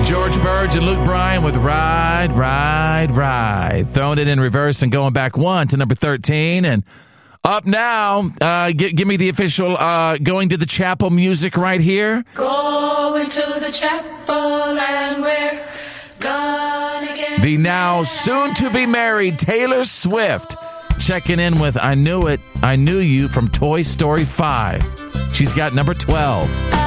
George Burge and Luke Bryan with Ride, Ride, Ride. Throwing it in reverse and going back one to number 13. And up now, give me the official Going to the Chapel music right here. Going to the chapel and we're gonna get The now soon-to-be-married Taylor Swift checking in with I Knew It, I Knew You from Toy Story 5. She's got number 12.